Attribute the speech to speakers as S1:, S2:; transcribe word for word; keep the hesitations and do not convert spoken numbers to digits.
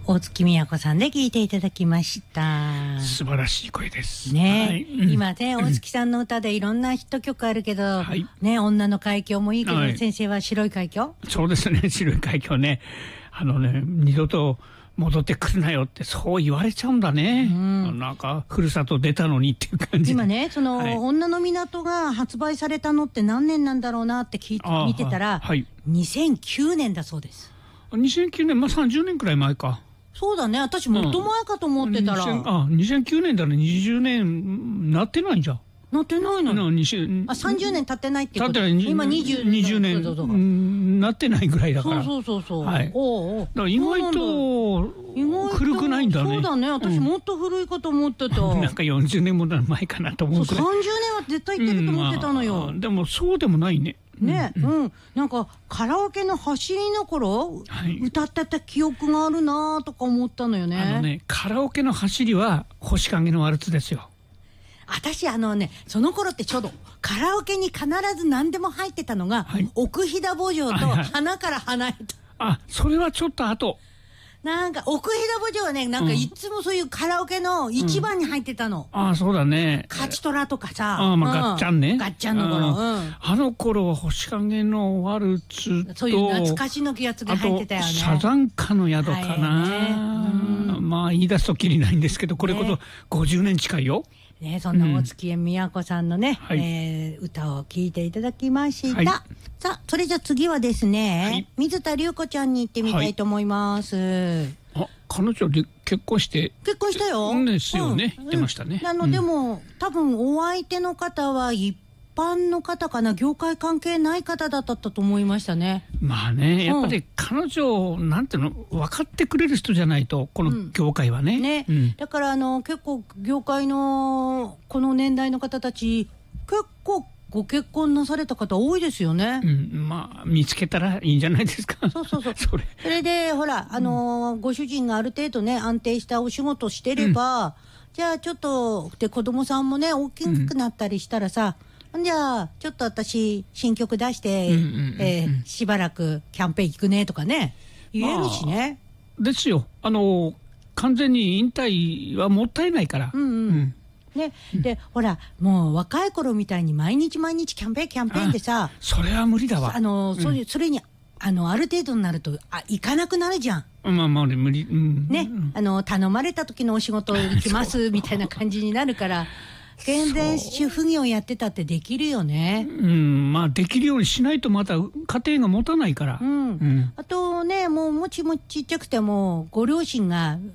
S1: 大月みやこさんで聞いていただきました。
S2: 素晴らしい声です
S1: ね、
S2: はいうん、
S1: 今ね大月さんの歌でいろんなヒット曲あるけど、
S2: はい、
S1: ね、女の海峡もいいけど、
S2: はい、
S1: 先生は白い海峡。
S2: そうですね、白い海峡ね、あのね二度と戻ってくるなよってそう言われちゃうんだね、うん、なんかふるさと出たのにっていう感じで。
S1: 今ねその、はい、女の港が発売されたのって何年なんだろうなって聞いて見てたら、はい、にせんきゅうねんだそうです。
S2: にせんきゅうねん、まあさんじゅうねんくらい前か。そう
S1: だね、私もっと前かと思ってたら、
S2: うん、あにせんきゅうねんだね、にじゅうねんなってないんじゃ。
S1: なってないのにあさんじゅうねん経ってないってこと。今にじゅうねん
S2: なってないぐらいだから。
S1: そうそうそうそう、はい、
S2: おうおう、だから意外と古くないんだね。
S1: そうだね、私もっと古いかと思ってた、うん、
S2: なんかよんじゅうねんも前かなと思うくらい。
S1: さんじゅうねんは絶対行ってると思ってたのよ、うんまあ、
S2: でもそうでもないね。
S1: ね、うん、うん、なんかカラオケの走りの頃、はい、歌ってた記憶があるなとか思ったのよね。
S2: あのね、カラオケの走りは星影のワルツですよ。
S1: 私あのねその頃ってちょうどカラオケに必ず何でも入ってたのが、はい、奥飛騨慕情と花から離れた、
S2: はいはい、あそれはちょっと後
S1: なんか奥飛騨慕情はねなんかいつもそういうカラオケの一番に入ってたの、
S2: うん、あそうだね、
S1: カチトラとかさ、
S2: あ、まあ、ガッチャンね、
S1: ガッチャンの頃、うん、
S2: あの頃は星影のワルツと
S1: そういう懐かしのやつが入ってたよね。
S2: あとサザンカの宿かな、ね、うん、まあ言い出すときりないんですけどこれこそごじゅうねん近いよ、
S1: ね、そんな大月みやこさんのね、うん、はい、えー、歌を聴いていただきました、はい、さあそれじゃ次はですね、はい、水田龍子ちゃんに行ってみたいと思います、はい、
S2: あ彼女で結婚して
S1: 結婚したよ
S2: ですよね、うん、言ってましたね。
S1: あの、うん、でも多分お相手の方は一般の方かな、業界関係ない方だったと思いましたね。
S2: まあね、やっぱり彼女、うん、なんていうの分かってくれる人じゃないとこの業界はね、うんね、うん、
S1: だからあの結構業界のこの年代の方たち結構ご結婚なされた方多いですよね、
S2: うん、まあ見つけたらいいんじゃないですか。
S1: そうそうそうそれそれでほらあのーうん、ご主人がある程度ね安定したお仕事してれば、うん、じゃあちょっとで子供さんもね大きくなったりしたらさ、うん、じゃあちょっと私新曲出してしばらくキャンペーン行くねとかね言えるしね、
S2: まあ、ですよ、あのー、完全に引退はもったいないから、うんうんうん
S1: ね、で、うん、ほらもう若い頃みたいに毎日毎日キャンペーンキャンペーンってさ、
S2: それは無理だわ。
S1: あの、うん、それそれにあのある程度になるとあ行かなくなるじゃん。
S2: まあまあ無理、うん、
S1: ね、うん、あの頼まれた時のお仕事行きますみたいな感じになるから全然主婦業やってたってできるよね。
S2: うん、まあできるようにしないとまた家庭が持たないから、
S1: うんうん、あとねもうもちもちちっちゃくてもご両親が